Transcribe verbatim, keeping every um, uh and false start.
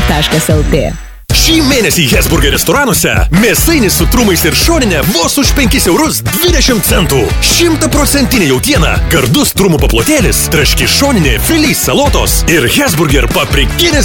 taškas el tė. Šį mėnesį Hesburger restoranuose mėsainis su trumais ir šoninė vos už penkis eurus dvidešimt centų. Šimtaprocentinė jautiena, gardus trumų paplotėlis, traški šoninė, filys salotos ir Hesburger paprikinis